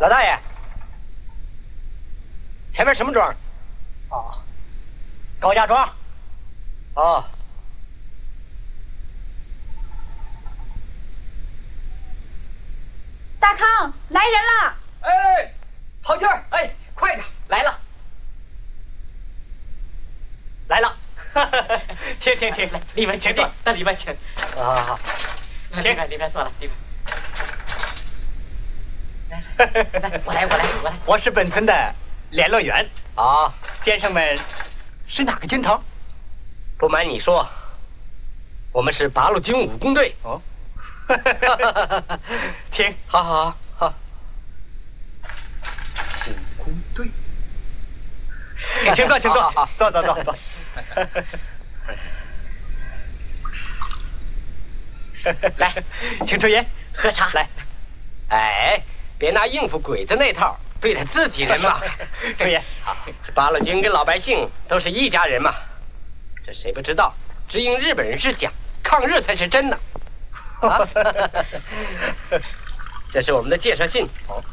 老大爷，前面什么庄？ 哦，高家庄。 哦。 大康，来人了！ 哎，跑劲儿！哎，快点，来了，来了！请， 里面请坐，到里面请。 啊， 请，里面坐了，里面。来，我来。 我是本村的联络员啊，先生们是哪个军头？不瞒你说，我们是八路军武工队。哦，请，好。武工队，请坐，坐。来，请抽烟， 喝茶。 来，哎，别拿应付鬼子那套对待自己人嘛。抽烟。好，八路军跟老百姓都是一家人嘛。这谁不知道？只因日本人是假，抗日才是真的。啊，这是我们的介绍信。哦，